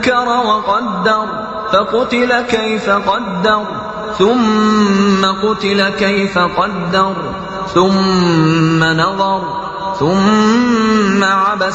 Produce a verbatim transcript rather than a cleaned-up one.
فكر وقدر فقتل كيف قدر ثم قتل كيف قدر ثم نظر ثم عبس